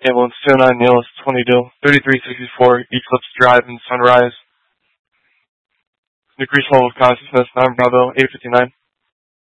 ambulance 209 Neil 22-3364 Eclipse Drive in Sunrise. Decreased level of consciousness, 9 Bravo 859.